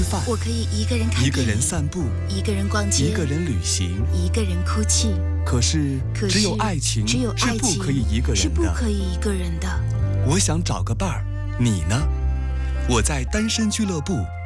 饭， 我可以一个人看电影， 一个人散步， 一个人逛街， 一个人旅行， 一个人哭泣。 可是只有爱情是不可以一个人的， 是不可以一个人的。 我想找个伴儿，你呢？我在单身俱乐部